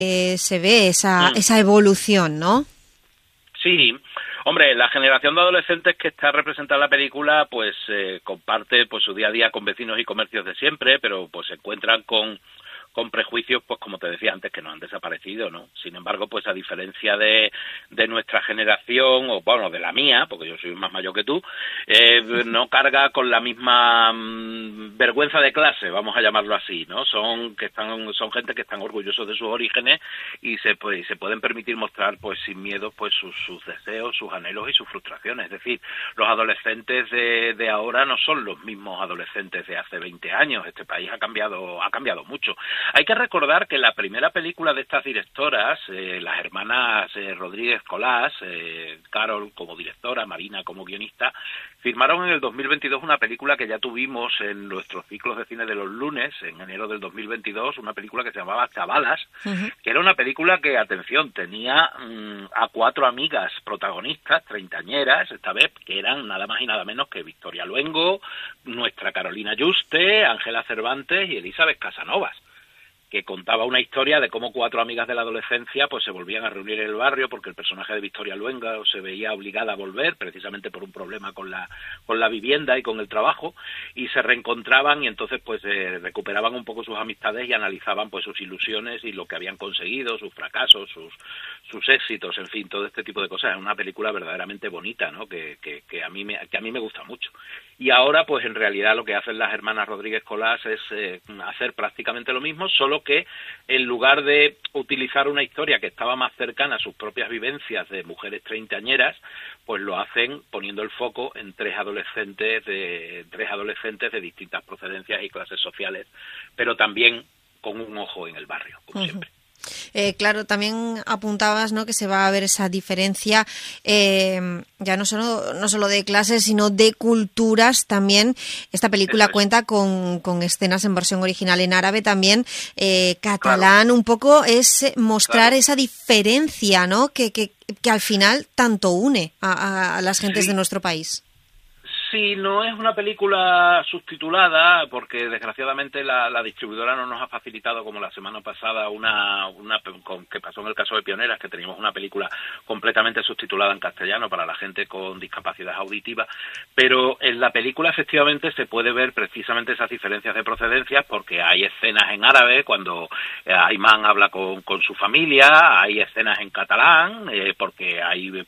se ve esa evolución, ¿no? Sí. Hombre, la generación de adolescentes que está representada en la película, pues comparte pues su día a día con vecinos y comercios de siempre, pero pues se encuentran con prejuicios, pues como te decía antes, que no han desaparecido, ¿no? Sin embargo, pues a diferencia de nuestra generación, o bueno, de la mía, porque yo soy más mayor que tú, no carga con la misma vergüenza de clase, vamos a llamarlo así, ¿no? Son gente que están orgullosos de sus orígenes y se pueden permitir mostrar, pues sin miedo, pues sus deseos, sus anhelos y sus frustraciones. Es decir, los adolescentes de ahora no son los mismos adolescentes de hace 20 años. Este país ha cambiado mucho. Hay que recordar que la primera película de estas directoras, las hermanas Rodríguez Colás, Carol como directora, Marina como guionista, firmaron en el 2022 una película que ya tuvimos en nuestros ciclos de cine de los lunes, en enero del 2022, una película que se llamaba Chavalas, que era una película que, atención, tenía a 4 amigas protagonistas, treintañeras, esta vez, que eran nada más y nada menos que Victoria Luengo, nuestra Carolina Yuste, Ángela Cervantes y Elizabeth Casanovas, que contaba una historia de cómo 4 amigas de la adolescencia pues se volvían a reunir en el barrio porque el personaje de Victoria Luengo se veía obligada a volver precisamente por un problema con la vivienda y con el trabajo, y se reencontraban y entonces pues recuperaban un poco sus amistades y analizaban pues sus ilusiones y lo que habían conseguido, sus fracasos, sus éxitos, en fin, todo este tipo de cosas. Es una película verdaderamente bonita, ¿no? Que a mí me gusta mucho. Y ahora pues en realidad lo que hacen las hermanas Rodríguez Colás es hacer prácticamente lo mismo, solo que en lugar de utilizar una historia que estaba más cercana a sus propias vivencias de mujeres treintañeras, pues lo hacen poniendo el foco en tres adolescentes de distintas procedencias y clases sociales, pero también con un ojo en el barrio, como siempre. Claro, también apuntabas, ¿no?, que se va a ver esa diferencia ya no solo de clases, sino de culturas también. Esta película cuenta con escenas en versión original en árabe también, catalán, claro. Un poco es mostrar esa diferencia, ¿no?, que al final tanto une a las gentes de nuestro país. Sí, no es una película subtitulada porque desgraciadamente la distribuidora no nos ha facilitado, como la semana pasada, una que pasó en el caso de Pioneras, que teníamos una película completamente subtitulada en castellano para la gente con discapacidad auditiva, pero en la película efectivamente se puede ver precisamente esas diferencias de procedencias porque hay escenas en árabe cuando Ayman habla con su familia, hay escenas en catalán porque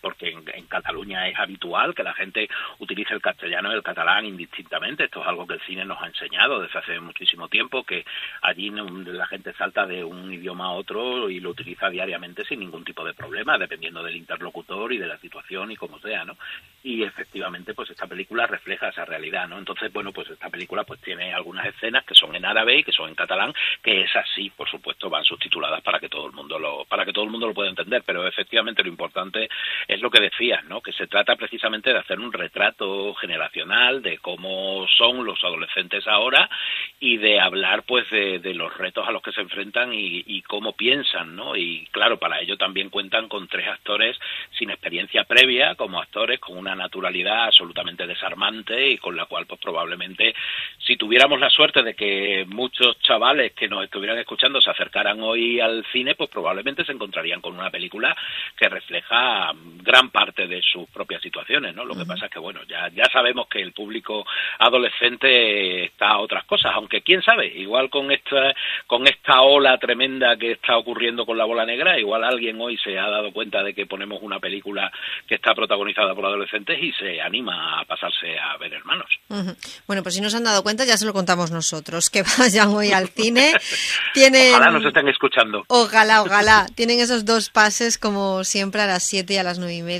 en Cataluña es habitual que la gente utilice el castellano y el catalán indistintamente. Esto es algo que el cine nos ha enseñado desde hace muchísimo tiempo, que allí la gente salta de un idioma a otro y lo utiliza diariamente sin ningún tipo de problema, dependiendo del interlocutor y de la situación y como sea, ¿no? Y efectivamente, pues esta película refleja esa realidad, ¿no? Entonces, bueno, pues esta película pues tiene algunas escenas que son en árabe y que son en catalán, que esas sí, por supuesto, van subtituladas para que todo el mundo lo pueda entender, pero efectivamente lo importante es lo que decías, ¿no? Que se trata precisamente de hacer un retrato generacional de cómo son los adolescentes ahora y de hablar pues de los retos a los que se enfrentan y cómo piensan, ¿no? Y claro, para ello también cuentan con 3 actores sin experiencia previa, como actores con una naturalidad absolutamente desarmante y con la cual pues probablemente si tuviéramos la suerte de que muchos chavales que nos estuvieran escuchando se acercaran hoy al cine, pues probablemente se encontrarían con una película que refleja gran parte de sus propias situaciones, ¿no? Lo que pasa es que bueno, ya sabemos que el público adolescente está a otras cosas, aunque quién sabe, igual con esta ola tremenda que está ocurriendo con La Bola Negra, igual alguien hoy se ha dado cuenta de que ponemos una película que está protagonizada por adolescentes y se anima a pasarse a ver Hermanos. Bueno, pues si no se han dado cuenta ya se lo contamos nosotros, que vayan hoy al cine. Ojalá nos estén escuchando. Ojalá. Tienen esos 2 pases como siempre a las 7 y a las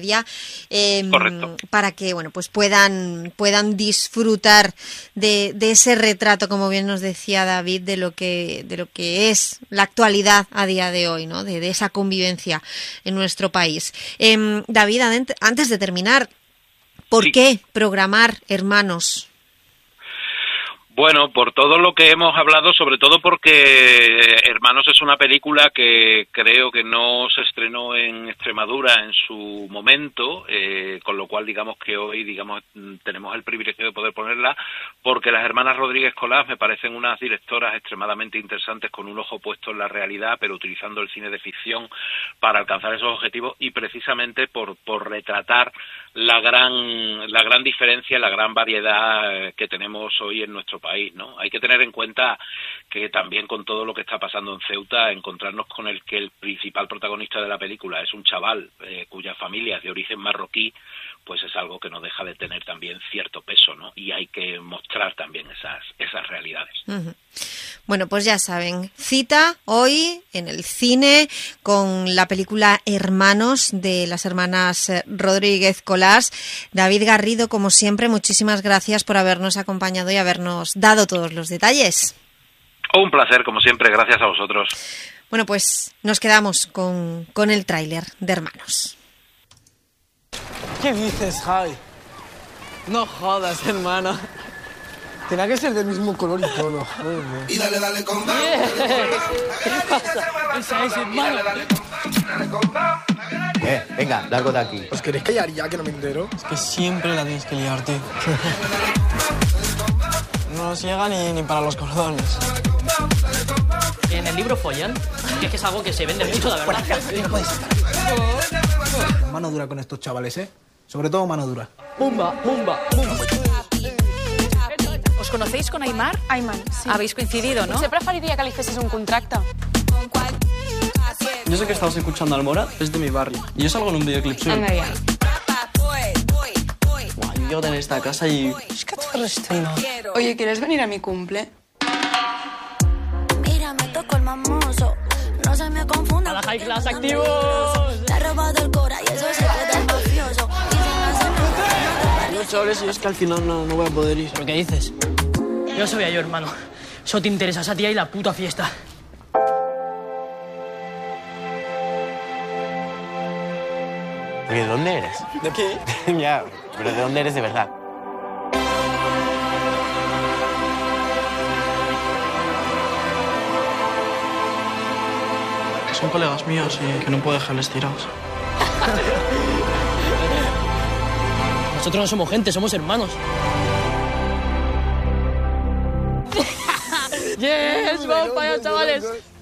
9:30. Correcto. Para que, bueno, pues puedan disfrutar de ese retrato, como bien nos decía David, de lo que es la actualidad a día de hoy, ¿no? De esa convivencia en nuestro país. David, antes de terminar, ¿por qué programar Hermanos? Bueno, por todo lo que hemos hablado, sobre todo porque Hermanos es una película que creo que no se estrenó en Extremadura en su momento, con lo cual digamos que hoy tenemos el privilegio de poder ponerla, porque las hermanas Rodríguez Colás me parecen unas directoras extremadamente interesantes con un ojo puesto en la realidad, pero utilizando el cine de ficción para alcanzar esos objetivos y precisamente por retratar la gran diferencia, la gran variedad que tenemos hoy en nuestro país, ¿no? Hay que tener en cuenta que también con todo lo que está pasando en Ceuta, encontrarnos con el principal protagonista de la película es un chaval cuya familia es de origen marroquí, pues es algo que no deja de tener también cierto peso, ¿no? Y hay que mostrar también esas realidades. Uh-huh. Bueno, pues ya saben, cita hoy en el cine con la película Hermanos de las hermanas Rodríguez Colás. David Garrido, como siempre, muchísimas gracias por habernos acompañado y habernos dado todos los detalles. Un placer, como siempre, gracias a vosotros. Bueno, pues nos quedamos con el tráiler de Hermanos. ¿Qué dices, Javi? No jodas, hermano. Tenía que ser del mismo color y todo. Joder. Y dale con ¿Qué pasa? Esa es, hermano. Venga, largo de aquí. ¿Os queréis callar ya que no me entero? Es que siempre la tienes que liar, tío. No nos llega ni para los cordones. En el libro follan, que es algo que se vende mucho, la verdad. Mano dura con estos chavales, ¿eh? Sobre todo mano dura. Pumba, pumba, pumba. ¿Os conocéis con Aimar? Aimar, sí. Habéis coincidido, ¿no? Potser preferiria que li fessis un contracte. Yo sé que estabas escuchando al Mora, es de mi barrio. Y yo salgo en un videoclip suyo. Anda ja. Buah, yo llego a tener esta casa y... Es que te restino. Oye, ¿quieres venir a mi cumple? Mira, me tocó el mamoso. No se me confunda. ¡A la high class activos! Te ha robado el cora y eso se queda el mafioso. No, chavales, y es que al final no voy a poder ir. ¿Pero qué dices? Yo sabía yo, hermano. Solo te interesa esa tía y la puta fiesta. ¿De dónde eres? ¿De qué? Ya, pero ¿de dónde eres de verdad? Son colegas míos y que no puedo dejarles tirados. Nosotros no somos gente, somos hermanos. ¡Yes! ¡Vamos para allá, chavales!